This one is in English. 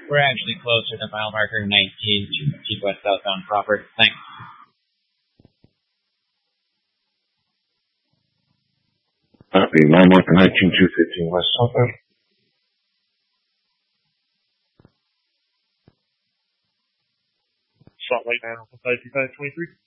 We're actually closer to mile marker 19 to keep west southbound proper. Thanks. Copy. Mile marker 19, 215 west southbound. Salt Lake 9, 525, 23.